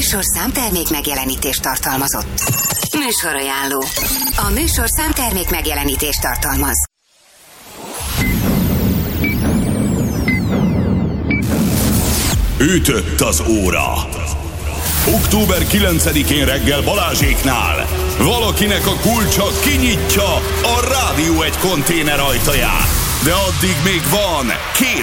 műsorszám termék megjelenítést tartalmazott. Műsorajánló. A műsorszám termék megjelenítést tartalmaz. Ütött az óra. Október 9-én reggel Balázséknál valakinek a kulcsa kinyitja a Rádió 1 konténer ajtaját. De addig még van 2